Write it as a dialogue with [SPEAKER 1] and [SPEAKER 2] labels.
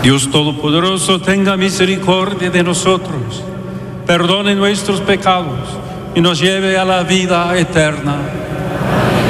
[SPEAKER 1] Dios Todopoderoso, tenga misericordia de nosotros, perdone nuestros pecados y nos lleve a la vida eterna.